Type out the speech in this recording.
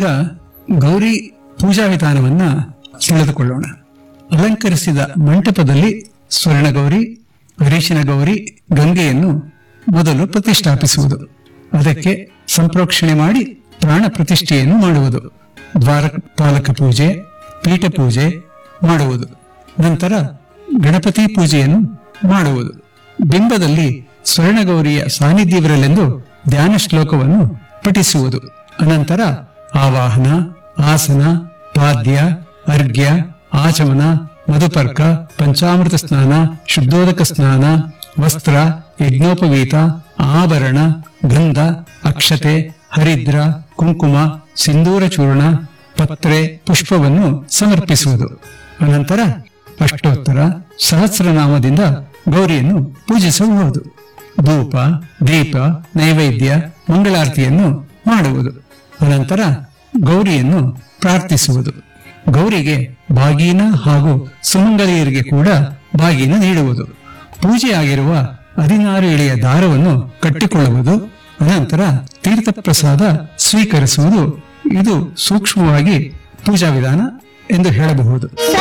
ಈಗ ಗೌರಿ ಪೂಜಾ ವಿಧಾನವನ್ನ ತಿಳಿದುಕೊಳ್ಳೋಣ. ಅಲಂಕರಿಸಿದ ಮಂಟಪದಲ್ಲಿ ಸ್ವರ್ಣಗೌರಿ, ಅರಿಶಿನ ಗೌರಿ, ಗಂಗೆಯನ್ನು ಮೊದಲು ಪ್ರತಿಷ್ಠಾಪಿಸುವುದು. ಅದಕ್ಕೆ ಸಂಪ್ರೋಕ್ಷಣೆ ಮಾಡಿ ಪ್ರಾಣ ಪ್ರತಿಷ್ಠೆಯನ್ನು ಮಾಡುವುದು. ದ್ವಾರಪಾಲಕ ಪೂಜೆ, ಪೀಠ ಪೂಜೆ ಮಾಡುವುದು. ನಂತರ ಗಣಪತಿ ಪೂಜೆಯನ್ನು ಮಾಡುವುದು. ಬಿಂಬದಲ್ಲಿ ಸ್ವರ್ಣಗೌರಿಯ ಸಾನ್ನಿಧ್ಯವಿರಲೆಂದು ಧ್ಯಾನ ಶ್ಲೋಕವನ್ನು ಪಠಿಸುವುದು. ಅನಂತರ ಆವಾಹನ, ಆಸನ, ಪಾದ್ಯ, ಅರ್ಘ್ಯ, ಆಚಮನ, ಮಧುಪರ್ಕ, ಪಂಚಾಮೃತ ಸ್ನಾನ, ಶುದ್ಧೋದಕ ಸ್ನಾನ, ವಸ್ತ್ರ, ಯಜ್ಞೋಪವೀತ, ಆಭರಣ, ಗಂಧ, ಅಕ್ಷತೆ, ಹರಿದ್ರ, ಕುಂಕುಮ, ಸಿಂಧೂರ ಚೂರ್ಣ, ಪತ್ರೆ, ಪುಷ್ಪವನ್ನು ಸಮರ್ಪಿಸುವುದು. ಅನಂತರ ಅಷ್ಟೋತ್ತರ ಸಹಸ್ರನಾಮದಿಂದ ಗೌರಿಯನ್ನು ಪೂಜಿಸಬಹುದು. ಧೂಪ, ದೀಪ, ನೈವೇದ್ಯ, ಮಂಗಳಾರತಿಯನ್ನು ಮಾಡುವುದು. ಅನಂತರ ಗೌರಿಯನ್ನು ಪ್ರಾರ್ಥಿಸುವುದು. ಗೌರಿಗೆ ಬಾಗೀನ ಹಾಗೂ ಸುಮಂಗಲಿಯರಿಗೆ ಕೂಡ ಬಾಗೀನ ನೀಡುವುದು. ಪೂಜೆಯಾಗಿರುವ 16 ಎಳೆಯ ದಾರವನ್ನು ಕಟ್ಟಿಕೊಳ್ಳುವುದು. ಅನಂತರ ತೀರ್ಥ ಪ್ರಸಾದ ಸ್ವೀಕರಿಸುವುದು. ಇದು ಸೂಕ್ಷ್ಮವಾಗಿ ಪೂಜಾ ವಿಧಾನ ಎಂದು ಹೇಳಬಹುದು.